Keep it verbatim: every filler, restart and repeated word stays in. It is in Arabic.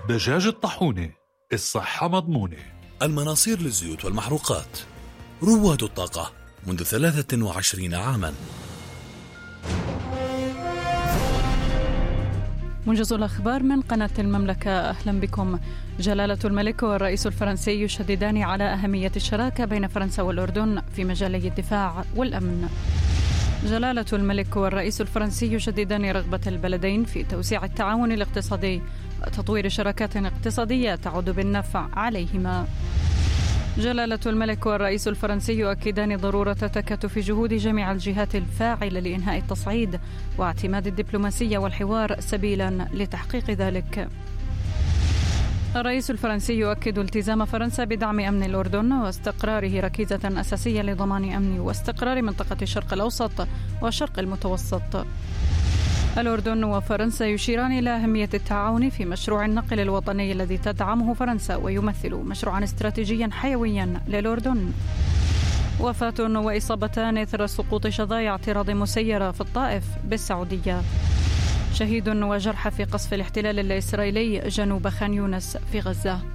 دجاج الطاحونة، الصحة مضمونة. المناصير للزيوت والمحروقات، رواد الطاقة منذ ثلاثة وعشرين عاما. موجز الأخبار من قناة المملكة، أهلا بكم. جلالة الملك والرئيس الفرنسي يشددان على أهمية الشراكة بين فرنسا والأردن في مجالي الدفاع والأمن. جلالة الملك والرئيس الفرنسي يشددان رغبة البلدين في توسيع التعاون الاقتصادي وتطوير شراكات اقتصادية تعود بالنفع عليهما. جلالة الملك والرئيس الفرنسي يؤكدان ضرورة تكاتف جهود جميع الجهات الفاعلة لإنهاء التصعيد واعتماد الدبلوماسية والحوار سبيلا لتحقيق ذلك. الرئيس الفرنسي يؤكد التزام فرنسا بدعم أمن الأردن واستقراره ركيزة أساسية لضمان أمن واستقرار منطقة الشرق الأوسط والشرق المتوسط. الأردن وفرنسا يشيران إلى أهمية التعاون في مشروع النقل الوطني الذي تدعمه فرنسا ويمثل مشروعا استراتيجيا حيويا للأردن. وفاة وإصابتان إثر سقوط شظايا اعتراض مسيرة في الطائف بالسعودية. شهيد وجرحى في قصف الاحتلال الإسرائيلي جنوب خان يونس في غزة.